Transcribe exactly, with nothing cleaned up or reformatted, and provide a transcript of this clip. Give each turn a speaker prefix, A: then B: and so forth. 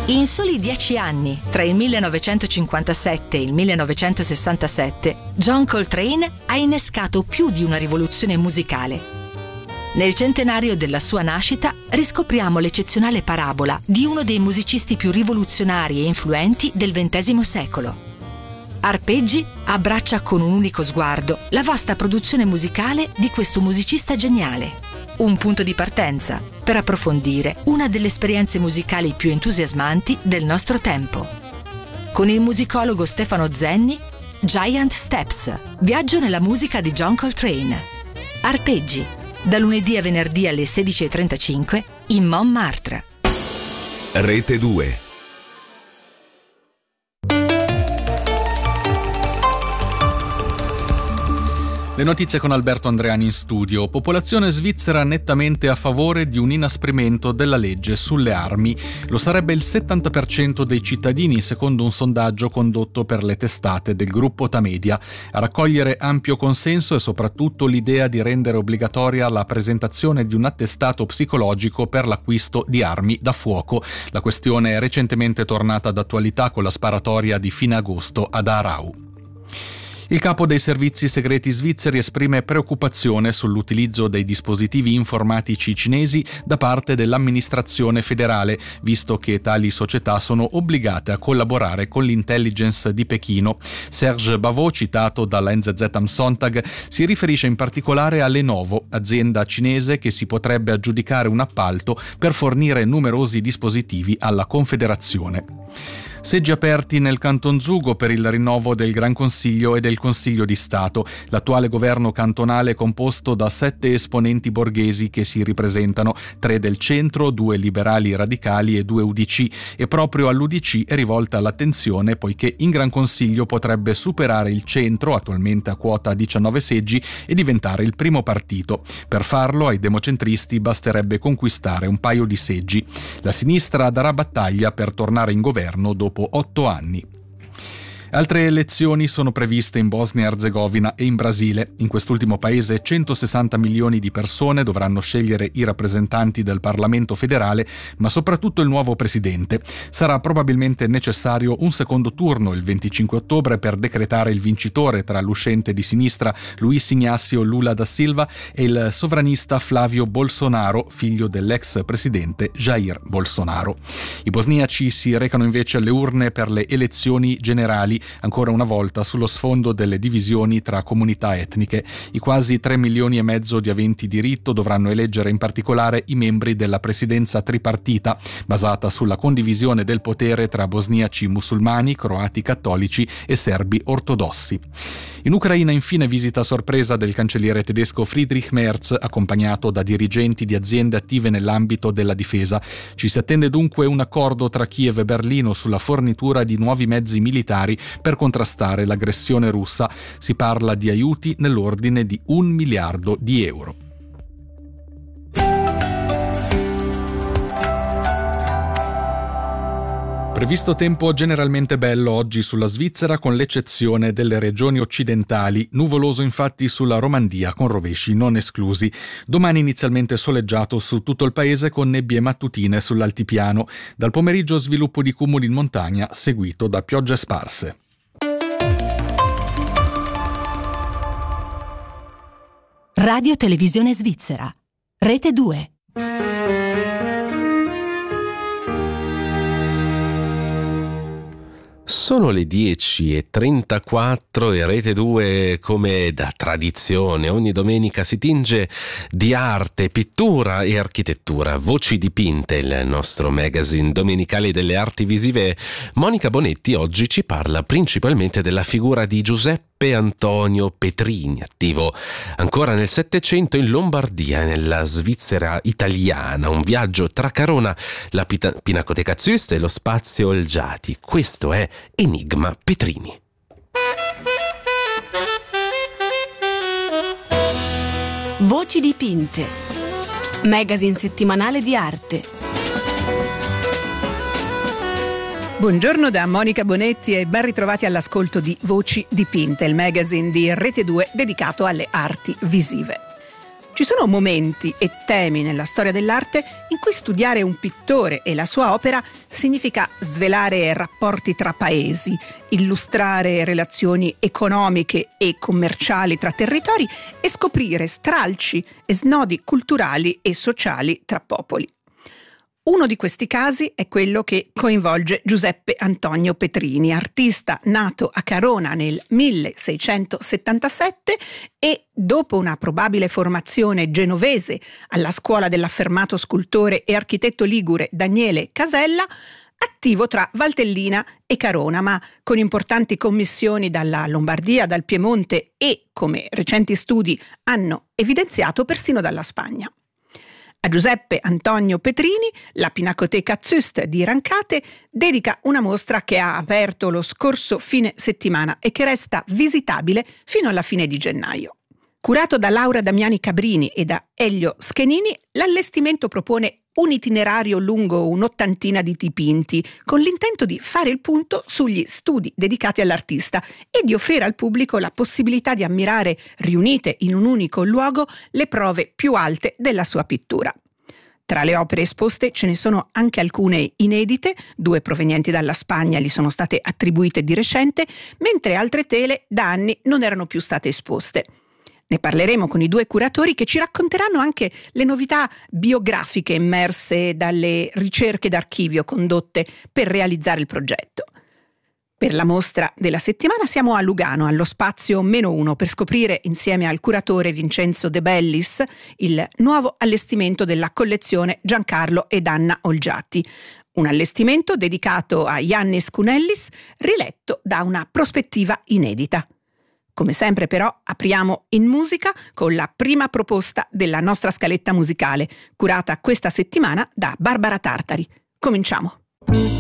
A: In soli dieci anni, tra il millenovecentocinquantasette e il millenovecentosessantasette, John Coltrane ha innescato più di una rivoluzione musicale. Nel centenario della sua nascita riscopriamo l'eccezionale parabola di uno dei musicisti più rivoluzionari e influenti del ventesimo secolo. Arpeggi abbraccia con un unico sguardo la vasta produzione musicale di questo musicista geniale. Un punto di partenza per approfondire una delle esperienze musicali più entusiasmanti del nostro tempo. Con il musicologo Stefano Zenni, Giant Steps, viaggio nella musica di John Coltrane. Arpeggi, da lunedì a venerdì alle sedici e trentacinque in Montmartre.
B: Rete due.
C: Le notizie con Alberto Andreani in studio. Popolazione svizzera nettamente a favore di un inasprimento della legge sulle armi. Lo sarebbe il settanta per cento dei cittadini, secondo un sondaggio condotto per le testate del gruppo Tamedia. A raccogliere ampio consenso è soprattutto l'idea di rendere obbligatoria la presentazione di un attestato psicologico per l'acquisto di armi da fuoco. La questione è recentemente tornata d'attualità con la sparatoria di fine agosto ad Aarau. Il capo dei servizi segreti svizzeri esprime preoccupazione sull'utilizzo dei dispositivi informatici cinesi da parte dell'amministrazione federale, visto che tali società sono obbligate a collaborare con l'intelligence di Pechino. Serge Bavot, citato dalla N Z Z am Sonntag, si riferisce in particolare a Lenovo, azienda cinese che si potrebbe aggiudicare un appalto per fornire numerosi dispositivi alla Confederazione. Seggi aperti nel Canton Zugo per il rinnovo del Gran Consiglio e del Consiglio di Stato. L'attuale governo cantonale è composto da sette esponenti borghesi che si ripresentano, tre del centro, due liberali radicali e due U D C, e proprio all'U D C è rivolta l'attenzione poiché in Gran Consiglio potrebbe superare il centro, attualmente a quota diciannove seggi, e diventare il primo partito. Per farlo ai democentristi basterebbe conquistare un paio di seggi. La sinistra darà battaglia per tornare in governo dopo otto anni. Altre elezioni sono previste in Bosnia e Erzegovina e in Brasile. In quest'ultimo paese centosessanta milioni di persone dovranno scegliere i rappresentanti del Parlamento federale, ma soprattutto il nuovo presidente. Sarà probabilmente necessario un secondo turno il venticinque ottobre per decretare il vincitore tra l'uscente di sinistra Luiz Inácio Lula da Silva e il sovranista Flavio Bolsonaro, figlio dell'ex presidente Jair Bolsonaro. I bosniaci si recano invece alle urne per le elezioni generali, ancora una volta sullo sfondo delle divisioni tra comunità etniche. I quasi tre milioni e mezzo di aventi diritto dovranno eleggere in particolare i membri della presidenza tripartita, basata sulla condivisione del potere tra bosniaci musulmani, croati cattolici e serbi ortodossi. In Ucraina, infine, visita sorpresa del cancelliere tedesco Friedrich Merz, accompagnato da dirigenti di aziende attive nell'ambito della difesa. Ci si attende dunque un accordo tra Kiev e Berlino sulla fornitura di nuovi mezzi militari per contrastare l'aggressione russa. Si parla di aiuti nell'ordine di un miliardo di euro. Previsto tempo generalmente bello oggi sulla Svizzera, con l'eccezione delle regioni occidentali. Nuvoloso infatti sulla Romandia, con rovesci non esclusi. Domani inizialmente soleggiato su tutto il paese, con nebbie mattutine sull'altipiano. Dal pomeriggio sviluppo di cumuli in montagna, seguito da piogge sparse.
A: Radio Televisione Svizzera. Rete due.
D: Sono le dieci e trentaquattro e Rete due, come da tradizione, ogni domenica si tinge di arte, pittura e architettura. Voci dipinte, il nostro magazine domenicale delle arti visive. Monica Bonetti oggi ci parla principalmente della figura di Giuseppe Antonio Petrini, attivo ancora nel Settecento in Lombardia e nella Svizzera italiana. Un viaggio tra Carona, la Pita- Pinacoteca Züst e lo Spazio Olgiati. Questo è Enigma Petrini.
E: Voci dipinte, magazine settimanale di arte.
F: Buongiorno da Monica Bonetti e ben ritrovati all'ascolto di Voci dipinte, il magazine di Rete due dedicato alle arti visive. Ci sono momenti e temi nella storia dell'arte in cui studiare un pittore e la sua opera significa svelare rapporti tra paesi, illustrare relazioni economiche e commerciali tra territori e scoprire stralci e snodi culturali e sociali tra popoli. Uno di questi casi è quello che coinvolge Giuseppe Antonio Petrini, artista nato a Carona nel milleseicentosettantasette e, dopo una probabile formazione genovese alla scuola dell'affermato scultore e architetto ligure Daniele Casella, attivo tra Valtellina e Carona, ma con importanti commissioni dalla Lombardia, dal Piemonte e, come recenti studi hanno evidenziato, persino dalla Spagna. A Giuseppe Antonio Petrini, la Pinacoteca Züst di Rancate dedica una mostra che ha aperto lo scorso fine settimana e che resta visitabile fino alla fine di gennaio. Curato da Laura Damiani Cabrini e da Elio Schenini, l'allestimento propone un itinerario lungo un'ottantina di dipinti, con l'intento di fare il punto sugli studi dedicati all'artista e di offrire al pubblico la possibilità di ammirare, riunite in un unico luogo, le prove più alte della sua pittura. Tra le opere esposte ce ne sono anche alcune inedite, due provenienti dalla Spagna gli sono state attribuite di recente, mentre altre tele da anni non erano più state esposte. Ne parleremo con i due curatori che ci racconteranno anche le novità biografiche emerse dalle ricerche d'archivio condotte per realizzare il progetto. Per la mostra della settimana siamo a Lugano, allo spazio meno uno, per scoprire insieme al curatore Vincenzo De Bellis il nuovo allestimento della collezione Giancarlo ed Anna Olgiati. Un allestimento dedicato a Iannis Cunellis, riletto da una prospettiva inedita. Come sempre però apriamo in musica con la prima proposta della nostra scaletta musicale, curata questa settimana da Barbara Tartari. Cominciamo!